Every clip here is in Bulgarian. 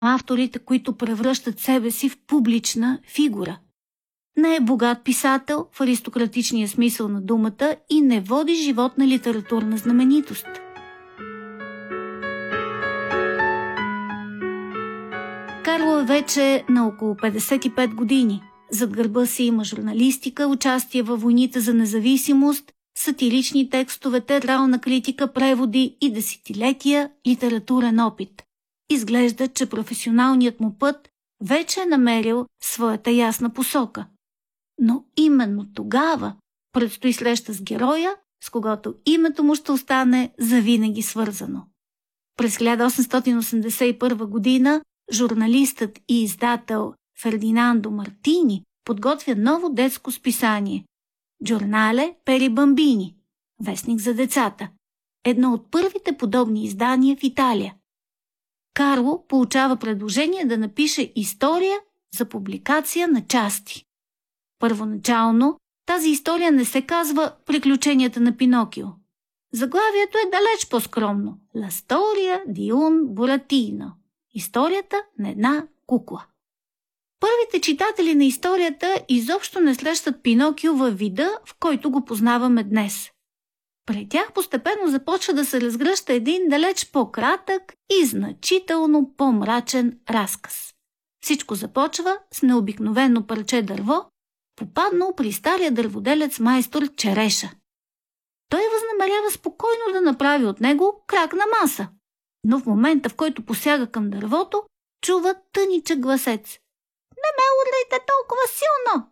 авторите, които превръщат себе си в публична фигура. Не е богат писател в аристократичния смисъл на думата и не води живот на литературна знаменитост. Карло е вече на около 55 години. Зад гърба си има журналистика, участие във войните за независимост, сатирични текстове, театрална критика, преводи и десетилетия литературен опит. Изглежда, че професионалният му път вече е намерил своята ясна посока. Но именно тогава предстои среща с героя, с когото името му ще остане завинаги свързано. През 1881 година журналистът и издател Фердинандо Мартини подготвя ново детско списание «Джорнале пери бамбини» – вестник за децата, едно от първите подобни издания в Италия. Карло получава предложение да напише история за публикация на части. Първоначално тази история не се казва «Приключенията на Пинокио». Заглавието е далеч по-скромно – «La storia di un burattino» – историята на една кукла. Първите читатели на историята изобщо не срещат Пинокио във вида, в който го познаваме днес. Пред тях постепенно започва да се разгръща един далеч по-кратък и значително по-мрачен разказ. Всичко започва с необикновено парче дърво, попаднал при стария дърводелец майстор Череша. Той възнамерява спокойно да направи от него крак на маса, но в момента, в който посяга към дървото, чува тъничък гласец. Не ме удряйте толкова силно!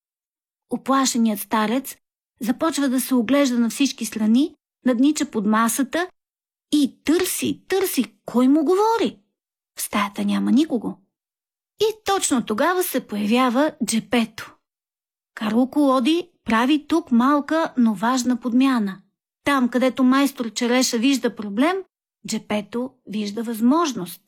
Уплашеният старец започва да се оглежда на всички страни, наднича под масата и търси, кой му говори. В стаята няма никого. И точно тогава се появява Джепето. Карло Колоди прави тук малка, но важна подмяна. Там, където майстор Череша вижда проблем, Джепето вижда възможност.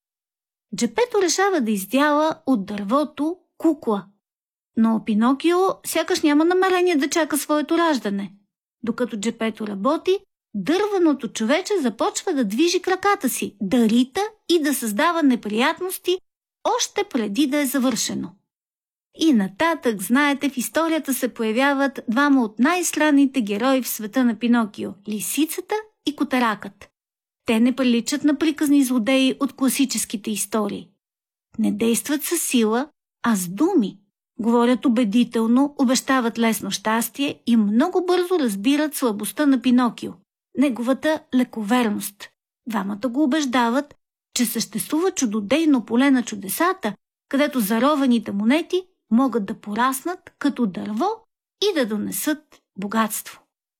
Джепето решава да издяла от дървото кукла. Но Пинокио сякаш няма намерение да чака своето раждане. Докато Джепето работи, дървеното човече започва да движи краката си, да рита и да създава неприятности още преди да е завършено. И нататък, знаете, в историята се появяват двама от най-странните герои в света на Пинокио – лисицата и котаракът. Те не приличат на приказни злодеи от класическите истории. Не действат със сила, а с думи. Говорят убедително, обещават лесно щастие и много бързо разбират слабостта на Пинокио, неговата лековерност. Двамата го убеждават, че съществува чудодейно поле на чудесата, където зарованите монети могат да пораснат като дърво и да донесат богатство.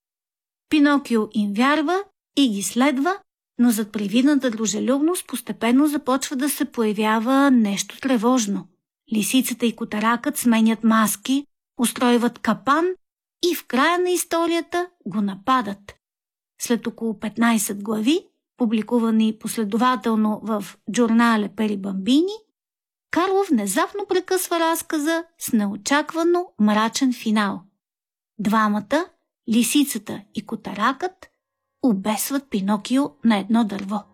Пинокио им вярва и ги следва, но зад привидната дружелюбност постепенно започва да се появява нещо тревожно. Лисицата и котаракът сменят маски, устройват капан и в края на историята го нападат. След около 15 глави, публикувани последователно в Джорнале пери бамбини, Карло внезапно прекъсва разказа с неочаквано мрачен финал. Двамата, лисицата и котаракът, обесват Пинокио на едно дърво.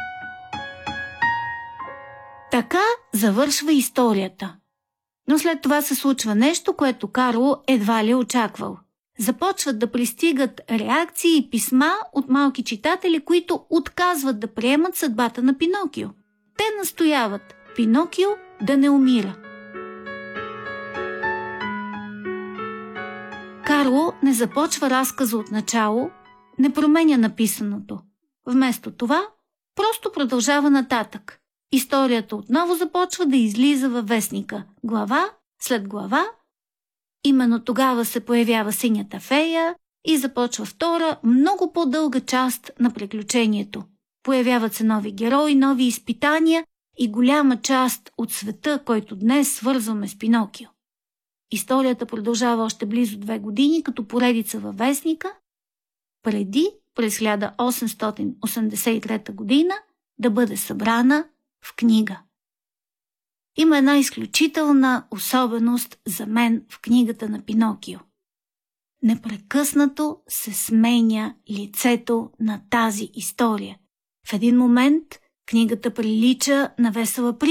Така завършва историята. Но след това се случва нещо, което Карло едва ли очаквал. Започват да пристигат реакции и писма от малки читатели, които отказват да приемат съдбата на Пинокио. Те настояват Пинокио да не умира. Карло не започва разказа от начало, не променя написаното. Вместо това, просто продължава нататък. Историята отново започва да излиза във вестника, глава след глава. Именно тогава се появява синята фея и започва втора, много по-дълга част на приключението. Появяват се нови герои, нови изпитания и голяма част от света, който днес свързваме с Пинокио. Историята продължава още близо 2 години като поредица във вестника, преди през 1883 година да бъде събрана в книга. Има една изключителна особеност за мен в книгата на Пинокио. Непрекъснато се сменя лицето на тази история. В един момент книгата прилича на весела